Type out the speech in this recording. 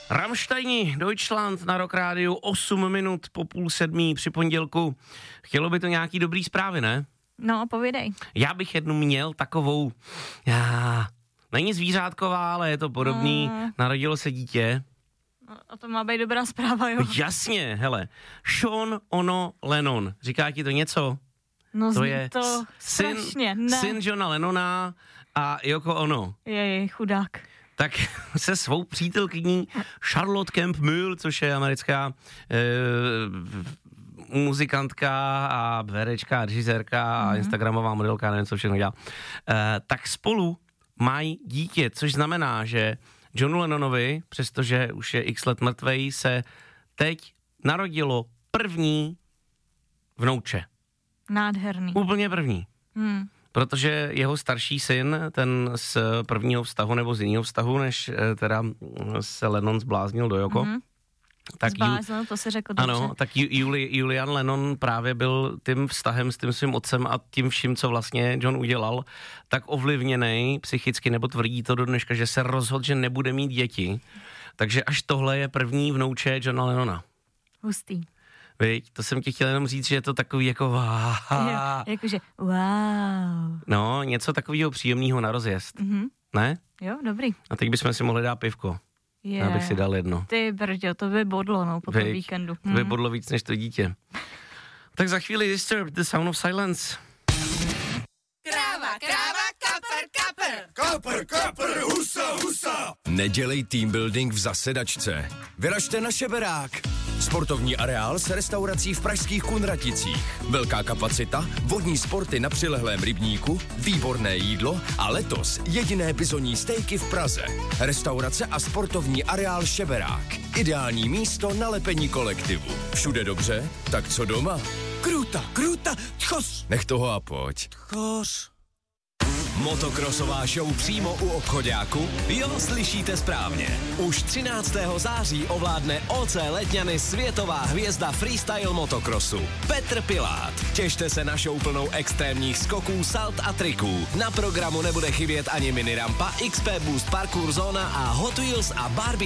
Rammsteini, Deutschland na Rock Rádiu, 8 minut po 6:30 při pondělku. Chtělo by to nějaký dobrý zprávy, ne? No, povídej. Já bych jednu měl takovou, není zvířátková, ale je to podobný, narodilo se dítě. A to má být dobrá zpráva, jo? Jasně, hele, Sean Ono Lennon, říká ti to něco? No To je to strašně, ne. syn Johna Lennona a Yoko Ono. Jej, chudák. Tak se svou přítelkyní Charlotte Kemp-Mühl, což je americká muzikantka a herečka, režisérka a instagramová modelka, nevím, co všechno dělá, tak spolu mají dítě, což znamená, že Johnu Lennonovi, přestože už je x let mrtvej, se teď narodilo první vnouče. Nádherný. Úplně první. Protože jeho starší syn, ten z prvního vztahu nebo z jiného vztahu, než teda se Lennon zbláznil do Yoko, tak zbláznil, to si řekl dobře. Ano, tak Julian Lennon právě byl tím vztahem s tím svým otcem a tím vším, co vlastně John udělal, tak ovlivněnej psychicky, nebo tvrdí to do dneška, že se rozhodl, že nebude mít děti. Takže až tohle je první vnouče Johna Lennona. Hustý. Viď, to jsem ti chtěl jenom říct, že je to takový jako jakože wow. No, něco takového příjemného na rozjezd. Ne? Jo, dobrý. A teď bychom si mohli dát pivko. Já bych si dal jedno. Ty brďo, to by bodlo, no, po tom víkendu. To by bodlo víc než to dítě. Tak za chvíli Disturbed, The Sound of Silence. Kráva, kapr, husa. Nedělej team building v zasedačce. Vyražte na Šeberák. Sportovní areál s restaurací v pražských Kunraticích. Velká kapacita, vodní sporty na přilehlém rybníku, výborné jídlo a letos jediné bizonní stejky v Praze. Restaurace a sportovní areál Šeberák. Ideální místo na lepení kolektivu. Všude dobře, tak co doma? Kruta, tchos. Nech toho a pojď. Tchos. Motokrosová show přímo u obchoďáku? Jo, slyšíte správně. Už 13. září ovládne OC Letňany světová hvězda freestyle motokrosu Petr Pilát. Těšte se na show plnou extrémních skoků, salt a triků. Na programu nebude chybět ani minirampa, XP Boost Parkour Zóna a Hot Wheels a Barbie